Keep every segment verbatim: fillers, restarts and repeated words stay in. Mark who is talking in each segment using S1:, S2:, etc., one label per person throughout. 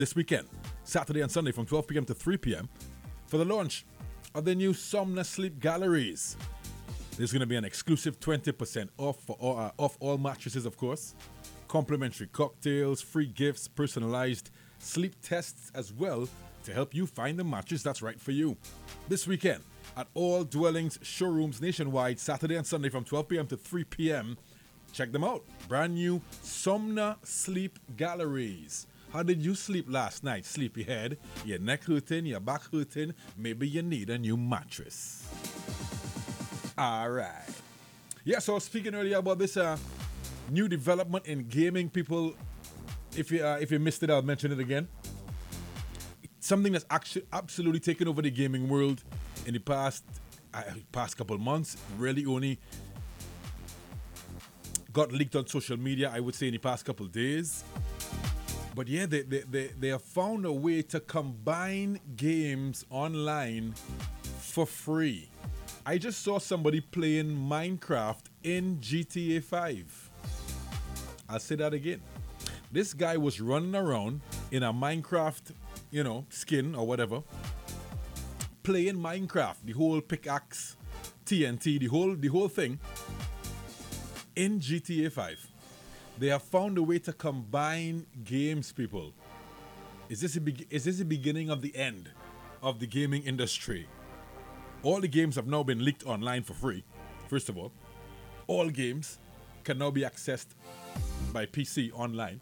S1: this weekend, Saturday and Sunday from twelve p.m. to three p.m. for the launch of the new Somna Sleep Galleries. There's going to be an exclusive twenty percent off for all, uh, off all mattresses, of course. Complimentary cocktails, free gifts, personalized sleep tests as well to help you find the mattress that's right for you. This weekend at all Dwellings showrooms nationwide, Saturday and Sunday from twelve p.m. to three p.m. Check them out. Brand new Somna Sleep Galleries. How did you sleep last night? Sleepyhead? Your neck hurting? Your back hurting? Maybe you need a new mattress. All right. Yeah, so I was speaking earlier about this uh, new development in gaming. People, if you uh, if you missed it, I'll mention it again. Something that's actually absolutely taken over the gaming world in the past uh, past couple months. Really only got leaked on social media, I would say, in the past couple days. But yeah, they, they, they, they have found a way to combine games online for free. I just saw somebody playing Minecraft in G T A five. I'll say that again. This guy was running around in a Minecraft, you know, skin or whatever, playing Minecraft, the whole pickaxe, T N T, the whole the whole thing in G T A five. They have found a way to combine games, people. Is this a be- is this the beginning of the end of the gaming industry? All the games have now been leaked online for free. First of all, all games can now be accessed by P C online.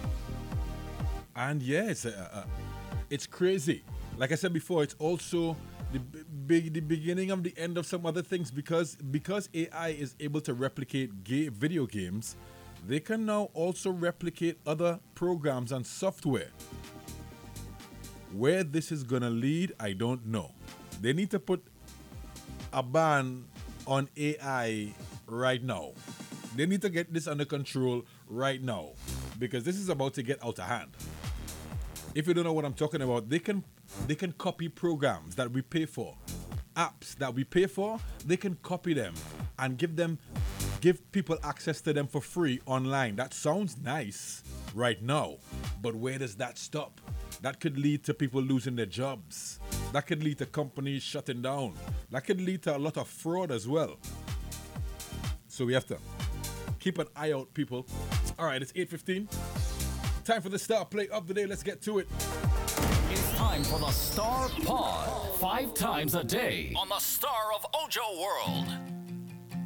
S1: And yeah, it's, a, a, it's crazy. Like I said before, it's also the big the beginning of the end of some other things because because A I is able to replicate ga- video games. They can now also replicate other programs and software. Where this is gonna lead, I don't know. They need to put a ban on A I right now. They need to get this under control right now because this is about to get out of hand. If you don't know what I'm talking about, they can they can copy programs that we pay for, apps that we pay for. They can copy them and give them give people access to them for free online. That sounds nice right now, but where does that stop? That could lead to people losing their jobs. That could lead to companies shutting down. That could lead to a lot of fraud as well. So we have to keep an eye out, people. All right, it's eight fifteen. Time for the Star Play of the day. Let's get to it.
S2: It's time for the Star Pod. Five times a day on the Star of Ojo World.